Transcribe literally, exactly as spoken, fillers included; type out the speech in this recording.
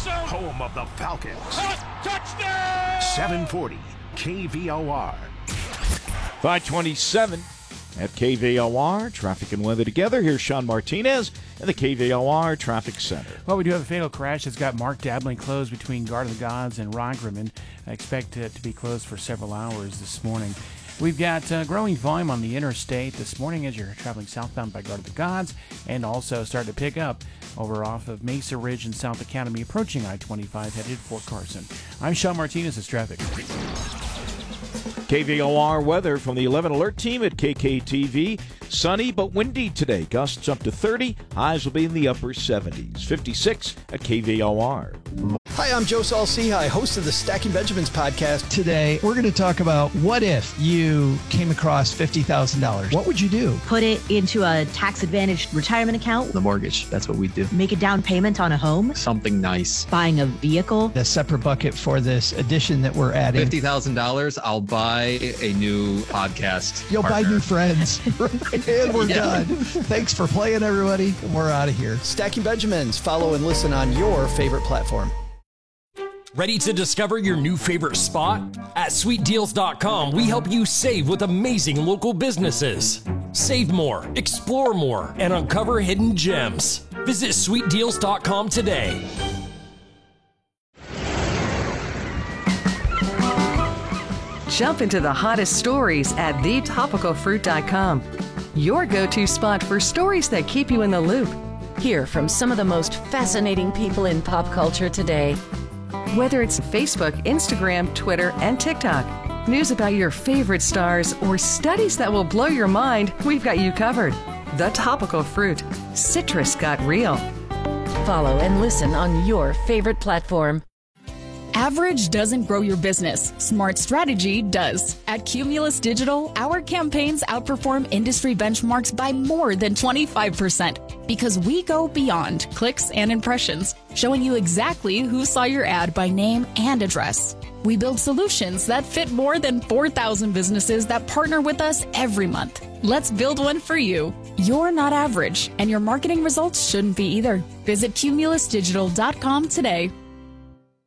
home of the Falcons. Touchdown! seven forty K V O R. five twenty-seven at K V O R. Traffic and weather together. Here's Sean Martinez in the K V O R Traffic Center. Well, we do have a fatal crash that's got Mark Dabbling closed between Guard of the Gods and Rockrimmon. I expect it to be closed for several hours this morning. We've got uh, growing volume on the interstate this morning as you're traveling southbound by Guard of the Gods, and also starting to pick up over off of Mesa Ridge and South Academy, approaching I twenty-five, headed for Carson. I'm Sean Martinez. It's traffic. K V O R weather from the eleven Alert team at K K T V. Sunny but windy today. Gusts up to thirty. Highs will be in the upper seventies. fifty-six at K V O R. Hi, I'm Joe Saul-Sehy, host of the Stacking Benjamins podcast. Today, we're going to talk about what if you came across fifty thousand dollars. What would you do? Put it into a tax-advantaged retirement account. The mortgage, that's what we do. Make a down payment on a home. Something nice. Buying a vehicle. A separate bucket for this addition that we're adding. fifty thousand dollars, I'll buy a new podcast You'll partner. buy new friends. And we're Yeah. done. Thanks for playing, everybody. We're out of here. Stacking Benjamins. Follow and listen on your favorite platform. Ready to discover your new favorite spot? At sweet deals dot com, we help you save with amazing local businesses. Save more, explore more, and uncover hidden gems. Visit sweet deals dot com today. Jump into the hottest stories at the topical fruit dot com. Your go-to spot for stories that keep you in the loop. Hear from some of the most fascinating people in pop culture today. Whether it's Facebook, Instagram, Twitter, and TikTok, news about your favorite stars, or studies that will blow your mind, we've got you covered. The Topical Fruit. Citrus got real. Follow and listen on your favorite platform. Average doesn't grow your business. Smart strategy does. At Cumulus Digital, our campaigns outperform industry benchmarks by more than twenty-five percent because we go beyond clicks and impressions, showing you exactly who saw your ad by name and address. We build solutions that fit more than four thousand businesses that partner with us every month. Let's build one for you. You're not average, and your marketing results shouldn't be either. Visit cumulus digital dot com today.